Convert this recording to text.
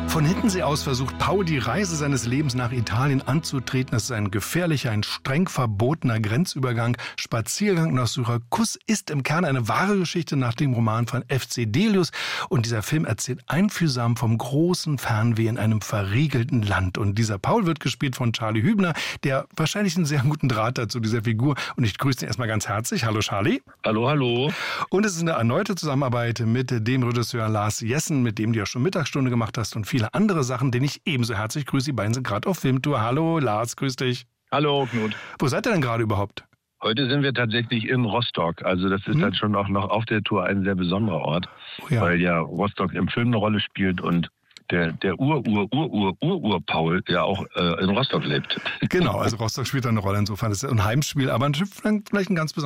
Von Hiddensee aus versucht Paul, die Reise seines Lebens nach Italien anzutreten. Es ist ein gefährlicher, ein streng verbotener Grenzübergang. Spaziergang nach Syrakus ist im Kern eine wahre Geschichte nach dem Roman von F.C. Delius. Und dieser Film erzählt einfühlsam vom großen Fernweh in einem verriegelten Land. Und dieser Paul wird gespielt von Charlie Hübner, der wahrscheinlich einen sehr guten Draht hat zu dieser Figur. Und ich grüße ihn erstmal ganz herzlich. Hallo Charlie. Hallo, hallo. Und es ist eine erneute Zusammenarbeit mit dem Regisseur Lars Jessen, mit dem du ja schon Mittagsstunde gemacht hast und viele andere Sachen, den ich ebenso herzlich grüße. Die beiden sind gerade auf Filmtour. Hallo Lars, grüß dich. Hallo, Knut. Wo seid ihr denn gerade überhaupt? Heute sind wir tatsächlich in Rostock. Also das ist dann schon auch noch auf der Tour ein sehr besonderer Ort, weil ja Rostock im Film eine Rolle spielt und der Ur-Paul ja auch in Rostock lebt. Genau, also Rostock spielt da eine Rolle. Insofern ist es ein Heimspiel, aber vielleicht ein ganz besonderes